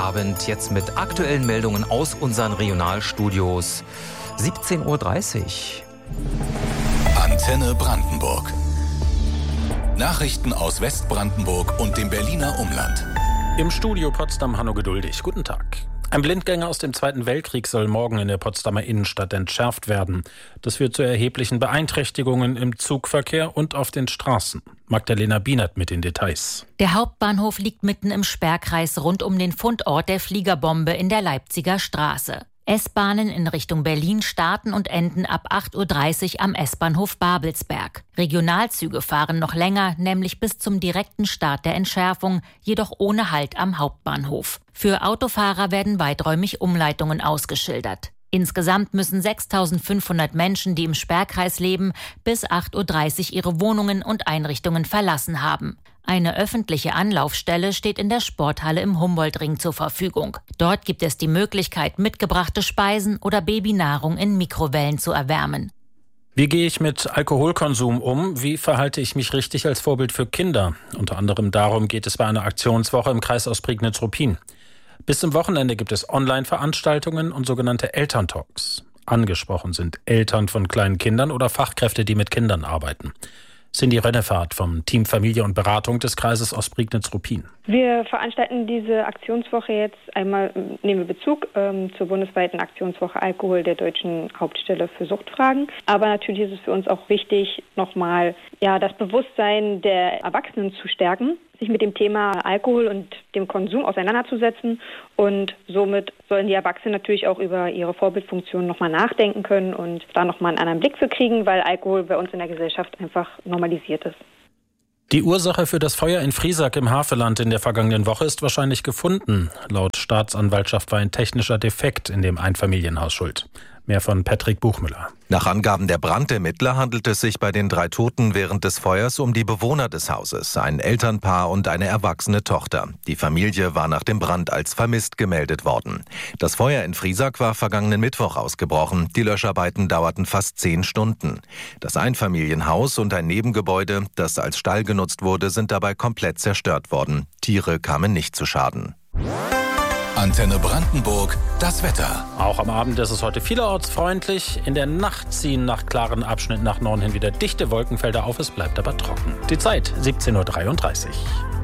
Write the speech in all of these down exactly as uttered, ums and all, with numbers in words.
Abend jetzt mit aktuellen Meldungen aus unseren Regionalstudios. siebzehn Uhr dreißig. Antenne Brandenburg. Nachrichten aus Westbrandenburg und dem Berliner Umland. Im Studio Potsdam Hanno Geduldig. Guten Tag. Ein Blindgänger aus dem Zweiten Weltkrieg soll morgen in der Potsdamer Innenstadt entschärft werden. Das führt zu erheblichen Beeinträchtigungen im Zugverkehr und auf den Straßen. Magdalena Bienert mit den Details. Der Hauptbahnhof liegt mitten im Sperrkreis rund um den Fundort der Fliegerbombe in der Leipziger Straße. S-Bahnen in Richtung Berlin starten und enden ab acht Uhr dreißig am S-Bahnhof Babelsberg. Regionalzüge fahren noch länger, nämlich bis zum direkten Start der Entschärfung, jedoch ohne Halt am Hauptbahnhof. Für Autofahrer werden weiträumig Umleitungen ausgeschildert. Insgesamt müssen sechstausendfünfhundert Menschen, die im Sperrkreis leben, bis acht Uhr dreißig ihre Wohnungen und Einrichtungen verlassen haben. Eine öffentliche Anlaufstelle steht in der Sporthalle im Humboldtring zur Verfügung. Dort gibt es die Möglichkeit, mitgebrachte Speisen oder Babynahrung in Mikrowellen zu erwärmen. Wie gehe ich mit Alkoholkonsum um? Wie verhalte ich mich richtig als Vorbild für Kinder? Unter anderem darum geht es bei einer Aktionswoche im Kreis Ostprignitz-Ruppin. Bis zum Wochenende gibt es Online-Veranstaltungen und sogenannte Elterntalks. Angesprochen sind Eltern von kleinen Kindern oder Fachkräfte, die mit Kindern arbeiten. Cindy Rennefahrt vom Team Familie und Beratung des Kreises Ostprignitz-Ruppin. Wir veranstalten diese Aktionswoche jetzt einmal, nehmen wir Bezug ähm, zur bundesweiten Aktionswoche Alkohol der Deutschen Hauptstelle für Suchtfragen. Aber natürlich ist es für uns auch wichtig, nochmal ja, das Bewusstsein der Erwachsenen zu stärken, sich mit dem Thema Alkohol und dem Konsum auseinanderzusetzen. Und somit sollen die Erwachsenen natürlich auch über ihre Vorbildfunktion nochmal nachdenken können und da nochmal einen anderen Blick für kriegen, weil Alkohol bei uns in der Gesellschaft einfach normalisiert ist. Die Ursache für das Feuer in Friesack im Havelland in der vergangenen Woche ist wahrscheinlich gefunden. Laut Staatsanwaltschaft war ein technischer Defekt in dem Einfamilienhaus schuld. Mehr von Patrick Buchmüller. Nach Angaben der Brandermittler handelt es sich bei den drei Toten während des Feuers um die Bewohner des Hauses, ein Elternpaar und eine erwachsene Tochter. Die Familie war nach dem Brand als vermisst gemeldet worden. Das Feuer in Friesack war vergangenen Mittwoch ausgebrochen. Die Löscharbeiten dauerten fast zehn Stunden. Das Einfamilienhaus und ein Nebengebäude, das als Stall genutzt wurde, sind dabei komplett zerstört worden. Tiere kamen nicht zu Schaden. Antenne Brandenburg, das Wetter. Auch am Abend ist es heute vielerorts freundlich. In der Nacht ziehen nach klaren Abschnitten nach Norden hin wieder dichte Wolkenfelder auf. Es bleibt aber trocken. Die Zeit siebzehn Uhr dreiunddreißig.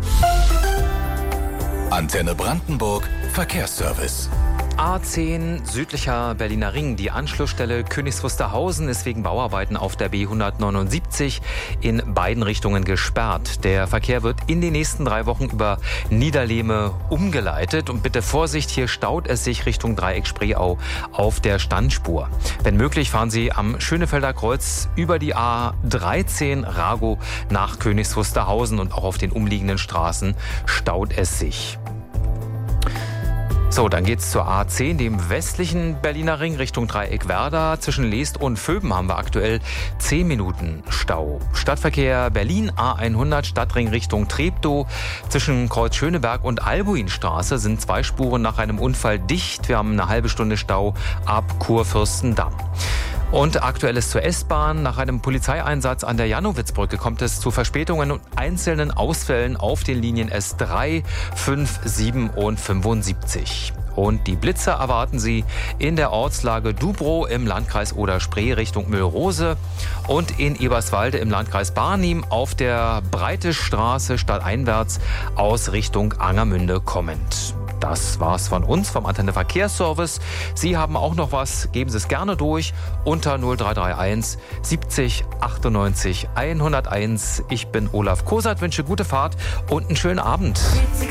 Antenne Brandenburg, Verkehrsservice. A zehn südlicher Berliner Ring. Die Anschlussstelle Königs Wusterhausen ist wegen Bauarbeiten auf der B hundertneunundsiebzig in beiden Richtungen gesperrt. Der Verkehr wird in den nächsten drei Wochen über Niederlehme umgeleitet. Und bitte Vorsicht, hier staut es sich Richtung Dreieck Spreeau auf der Standspur. Wenn möglich, fahren Sie am Schönefelder Kreuz über die A dreizehn Rago nach Königs Wusterhausen und auch auf den umliegenden Straßen staut es sich. So, dann geht's zur A zehn, dem westlichen Berliner Ring Richtung Dreieck Werder. Zwischen Leest und Vöben haben wir aktuell zehn Minuten Stau. Stadtverkehr Berlin A hundert, Stadtring Richtung Treptow. Zwischen Kreuz Schöneberg und Albuinstraße sind zwei Spuren nach einem Unfall dicht. Wir haben eine halbe Stunde Stau ab Kurfürstendamm. Und aktuelles zur S-Bahn. Nach einem Polizeieinsatz an der Jannowitzbrücke kommt es zu Verspätungen und einzelnen Ausfällen auf den Linien S drei, fünf, sieben und fünfundsiebzig. Und die Blitzer erwarten Sie in der Ortslage Dubrow im Landkreis Oder-Spree Richtung Müllrose und in Eberswalde im Landkreis Barnim auf der Breitestraße stadteinwärts aus Richtung Angermünde kommend. Das war's von uns, vom Antenne Verkehrsservice. Sie haben auch noch was, geben Sie es gerne durch unter null drei drei eins siebzig achtundneunzig hunderteins. Ich bin Olaf Kosat, wünsche gute Fahrt und einen schönen Abend.